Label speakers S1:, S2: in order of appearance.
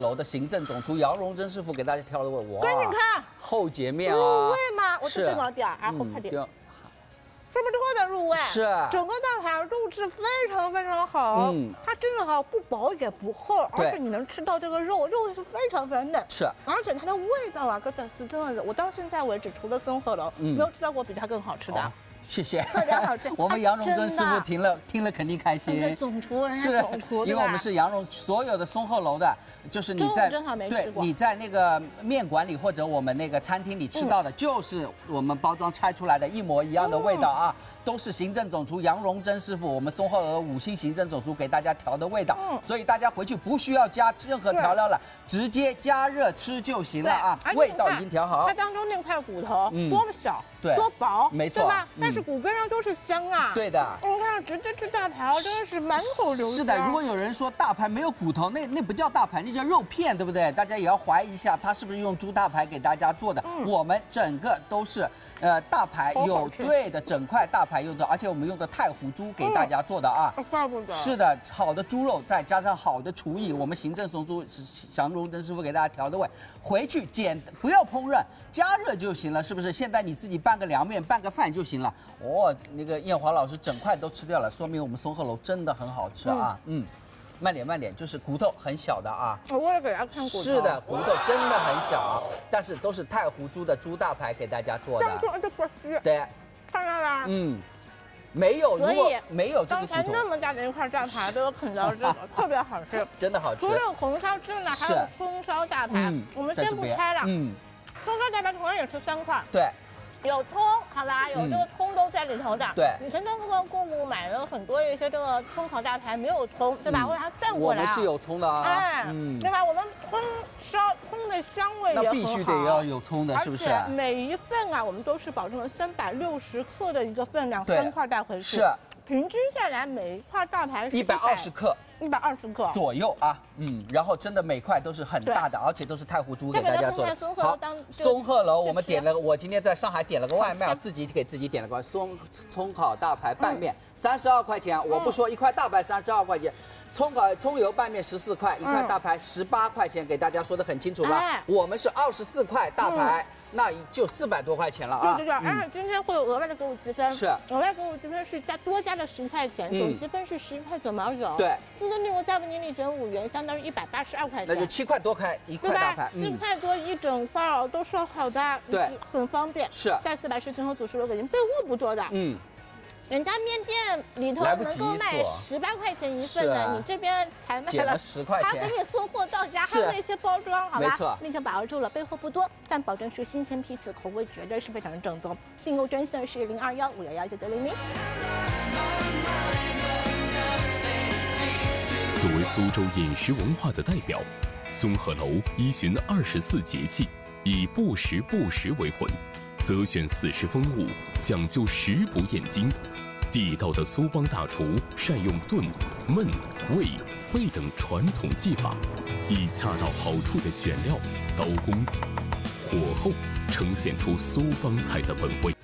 S1: 楼的行政总厨杨荣珍师傅给大家挑的味，哇！
S2: 给你看
S1: 厚截面啊，
S2: 入味吗？我
S1: 是
S2: 这个点儿，然后快点，
S1: 对
S2: 是不是特别入味？
S1: 是
S2: 整个大盘肉质非常非常好，它真的好，不薄也不厚，而且你能吃到这个肉是非常非常嫩，
S1: 是，
S2: 而且它的味道啊，跟这是真的，我到现在为止除了松鹤楼，没有吃到过比它更好吃的。
S1: 谢谢，
S2: 特别好吃。
S1: 我们杨荣珍师傅听了肯定开心。
S2: 总厨
S1: 是，因为我们是杨荣所有的松鹤楼的，就是你在对你在那个面馆里或者我们那个餐厅里吃到的，就是我们包装拆出来的一模一样的味道啊，都是行政总厨杨荣珍师傅，我们松鹤楼5星行政总厨给大家调的味道，所以大家回去不需要加任何调料了，直接加热吃就行了啊，味道已经调好。
S2: 它当中那块骨头多么小，
S1: 对，
S2: 多薄，
S1: 没错，
S2: 对吧？但是骨边上都是香啊。
S1: 对的，
S2: 你看直接吃大排，真的是满口流香。
S1: 是的，如果有人说大排没有骨头，那不叫大排，那叫肉片，对不对？大家也要怀疑一下，它是不是用猪大排给大家做的？我们整个都是大排有对的整块大排用的，而且我们用的太湖猪给大家做的啊。
S2: 怪不得。
S1: 是的，好的猪肉再加上好的厨艺，我们行政总厨杨荣珍师傅给大家调的味，回去不要烹饪，加热就行了，是不是？现在你自己拌个凉面，拌个饭就行了。哦，那个艳华老师整块都吃掉了，说明我们松鹤楼真的很好吃啊。慢点，就是骨头很小的啊。
S2: 我也给大家看骨头。
S1: 是的，骨头真的很小，但是都是太湖猪的猪大排给大家做的。对，
S2: 看到了。
S1: 没有，如果没有这个骨头，
S2: 刚才那么大的一块大排都有啃到这个，特别好吃，
S1: 真的好吃。
S2: 除了红烧之外呢，还有葱烧大排。我们先不拆了。葱烧大排同样也是3块。
S1: 对。
S2: 有葱，好吧，有这个葱都在里头的。
S1: 对，
S2: 以前在购物买了很多一些这个葱烤大排，没有葱，对吧？我把它转过来。
S1: 我们是有葱的啊，
S2: 对吧？我们葱的香味也很好。
S1: 那必须得要有葱的，是不是？
S2: 而且每一份啊，我们都是保证了360克的一个分量，3块带回去。
S1: 是。
S2: 平均下来，每一块大排是
S1: 120克
S2: ，120克
S1: 左右啊，然后真的每块都是很大的，而且都是太湖猪给大家做的。好，松鹤楼我们点了，我今天在上海点了个外卖，自己给自己点了个葱烤大排拌面，32块钱，我不说一块大排32块钱。葱油拌面14块，一块大排18块钱，给大家说的很清楚了。我们是24块大排，那就400多块钱了啊。
S2: 对，而且今天会有额外的给我积分，
S1: 是
S2: 额外给我积分是多加了10块钱，总积分是11块9毛9。
S1: 对，
S2: 这个令我再为您立减5元，相当于182块钱。
S1: 那就7块多块一块大排
S2: ，4块多一整块哦，都说好的，
S1: 对，
S2: 很方便。
S1: 是，
S2: 在410前后组16个人，备货不多的。人家面店里头能够卖18块钱一份的，你这边才卖了
S1: 10块钱，
S2: 还给你送货到家，还有那些包装，好吧？
S1: 没错，
S2: 立刻把握住了，备货不多，但保证是新鲜批次，口味绝对是非常的正宗。订购专线是0215119900。
S3: 作为苏州饮食文化的代表，松鹤楼依循24节气，以不时不食为魂，择选40风物，讲究食不厌精。地道的苏帮大厨善用炖、焖、煨、煨等传统技法，以恰到好处的选料、刀工、火候，呈现出苏帮菜的本味。